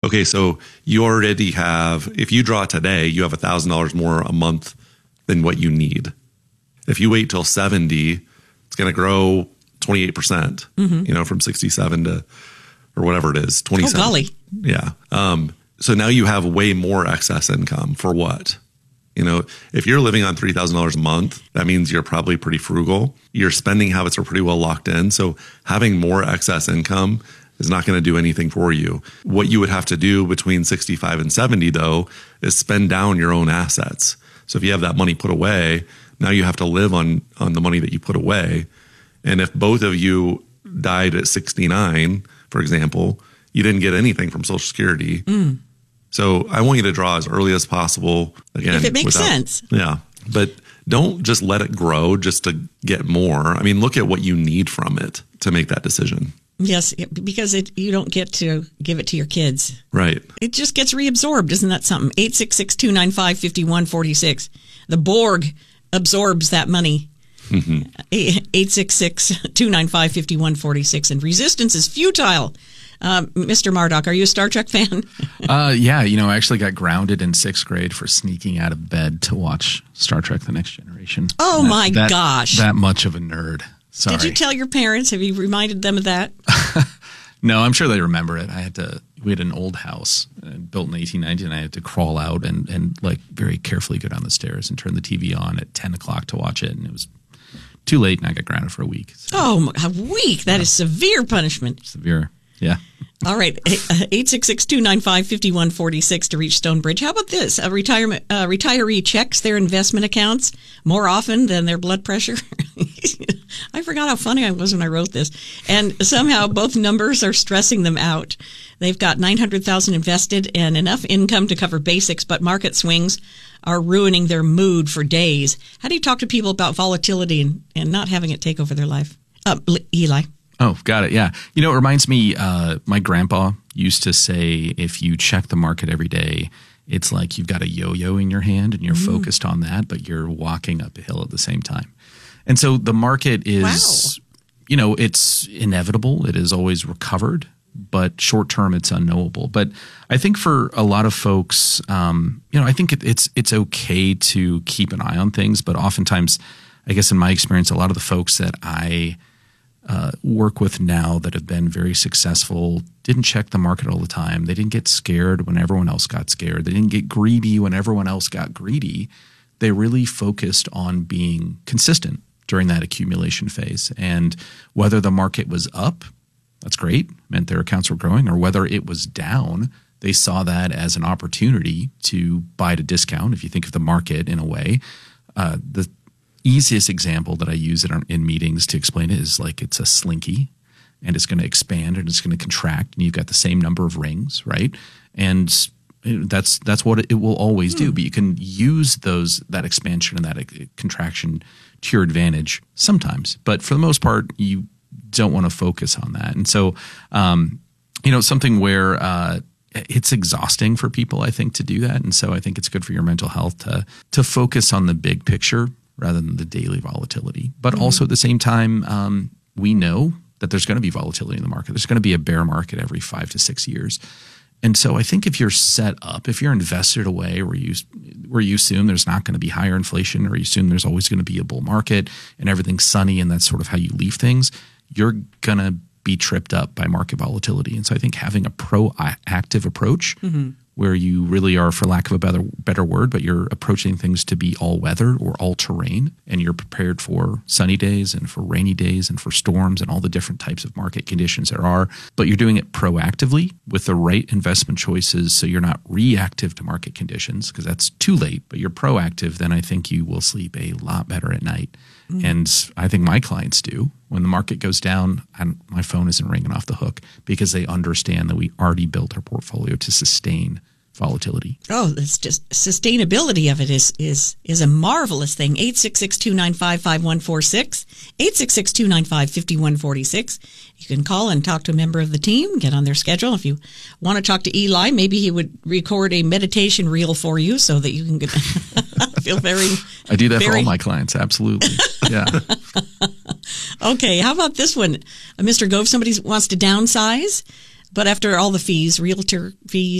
Okay, so you already have, if you draw today, you have $1,000 more a month than what you need. If you wait till 70, it's going to grow 28%, from 67 to, or whatever it is, 27. Oh, golly. Yeah. So now you have way more excess income for what? If you're living on $3,000 a month, that means you're probably pretty frugal. Your spending habits are pretty well locked in. So having more excess income is not going to do anything for you. What you would have to do between 65 and 70, though, is spend down your own assets. So if you have that money put away, now you have to live on the money that you put away. And if both of you died at 69, for example, you didn't get anything from Social Security. So I want you to draw as early as possible. Again, if it makes sense. Yeah. But don't just let it grow just to get more. I mean, look at what you need from it to make that decision. Yes, because you don't get to give it to your kids. Right. It just gets reabsorbed. Isn't that something? 866-295-5146. The Borg absorbs that money. 866-295-5146. And resistance is futile. Mr. Murdoch, are you a Star Trek fan? Yeah. I actually got grounded in 6th grade for sneaking out of bed to watch Star Trek The Next Generation. Oh, my gosh. That much of a nerd. Sorry. Did you tell your parents? Have you reminded them of that? No, I'm sure they remember it. We had an old house built in 1890, and I had to crawl out and like very carefully go down the stairs and turn the TV on at 10 o'clock to watch it. And it was too late, and I got grounded for a week. So. Oh, a week? That is severe punishment. Severe, yeah. All right, 866-295-5146 to reach Stonebridge. How about this? A retiree checks their investment accounts more often than their blood pressure. I forgot how funny I was when I wrote this. And somehow both numbers are stressing them out. They've got $900,000 invested and enough income to cover basics, but market swings are ruining their mood for days. How do you talk to people about volatility and not having it take over their life? Eli. Oh, got it. Yeah. It reminds me, my grandpa used to say, if you check the market every day, it's like you've got a yo-yo in your hand and you're focused on that, but you're walking up a hill at the same time. And so the market is, it's inevitable. It is always recovered, but short term, it's unknowable. But I think for a lot of folks, I think it's okay to keep an eye on things, but oftentimes, I guess in my experience, a lot of the folks that I work with now that have been very successful didn't check the market all the time. They didn't get scared when everyone else got scared. They didn't get greedy when everyone else got greedy. They really focused on being consistent during that accumulation phase. And whether the market was up, that's great, meant their accounts were growing, or whether it was down, they saw that as an opportunity to buy at a discount. If you think of the market in a way, the easiest example that I use in meetings to explain it is like it's a slinky, and it's going to expand and it's going to contract, and you've got the same number of rings, right? And that's what it will always do. But you can use that expansion and that contraction to your advantage sometimes. But for the most part, you don't want to focus on that. And so, something where it's exhausting for people, I think, to do that. And so I think it's good for your mental health to focus on the big picture rather than the daily volatility. But also at the same time, we know that there's going to be volatility in the market. There's going to be a bear market every 5 to 6 years. And so I think if you're set up, if you're invested away where you assume there's not going to be higher inflation, or you assume there's always going to be a bull market and everything's sunny and that's sort of how you leave things, you're going to be tripped up by market volatility. And so I think having a proactive approach where you really are, for lack of a better word, but you're approaching things to be all weather or all terrain, and you're prepared for sunny days and for rainy days and for storms and all the different types of market conditions there are, but you're doing it proactively with the right investment choices, so you're not reactive to market conditions, because that's too late, but you're proactive, then I think you will sleep a lot better at night. And I think my clients do. When the market goes down, my phone isn't ringing off the hook, because they understand that we already built our portfolio to sustain volatility. Oh, it's just sustainability of it is a marvelous thing. 866-295-5146, 866-295-5146. You can call and talk to a member of the team, get on their schedule. If you want to talk to Eli, maybe he would record a meditation reel for you so that you can get feel very... I do that for all my clients, absolutely. Yeah. Okay, how about this one? Mr. Gove, somebody wants to downsize, but after all the fees, realtor fees,